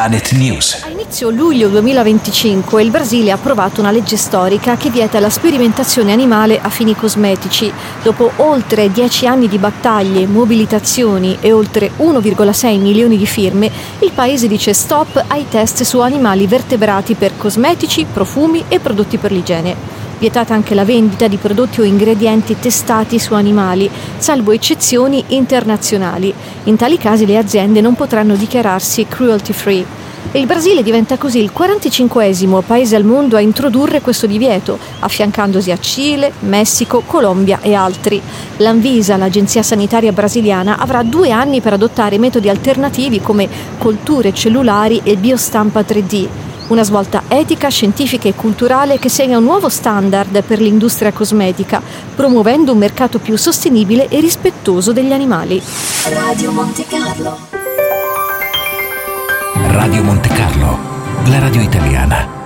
Planet News. A inizio luglio 2025 il Brasile ha approvato una legge storica che vieta la sperimentazione animale a fini cosmetici. Dopo oltre 10 anni di battaglie, mobilitazioni e oltre 1,6 milioni di firme, il paese dice stop ai test su animali vertebrati per cosmetici, profumi e prodotti per l'igiene. Vietata anche la vendita di prodotti o ingredienti testati su animali, salvo eccezioni internazionali. In tali casi le aziende non potranno dichiararsi cruelty free. Il Brasile diventa così il 45esimo paese al mondo a introdurre questo divieto, affiancandosi a Cile, Messico, Colombia e altri. L'Anvisa, l'agenzia sanitaria brasiliana, avrà 2 anni per adottare metodi alternativi come colture cellulari e biostampa 3D. Una svolta etica, scientifica e culturale che segna un nuovo standard per l'industria cosmetica, promuovendo un mercato più sostenibile e rispettoso degli animali. Radio Monte Carlo. Radio Monte Carlo, la radio italiana.